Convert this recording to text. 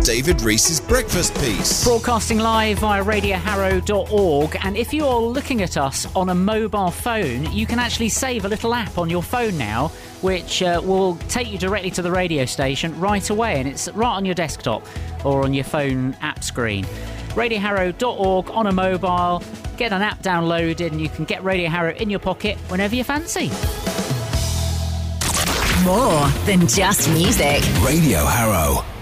David Reese's Breakfast Piece. Broadcasting live via radioharrow.org, and if you're looking at us on a mobile phone, you can actually save a little app on your phone now, which will take you directly to the radio station right away, and it's right on your desktop or on your phone app screen. radioharrow.org on a mobile, get an app downloaded, and you can get Radio Harrow in your pocket whenever you fancy. More than just music. Radio Harrow.